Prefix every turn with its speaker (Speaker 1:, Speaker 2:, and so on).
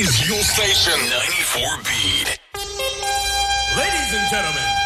Speaker 1: is your station. 94 Beat.
Speaker 2: Ladies and gentlemen,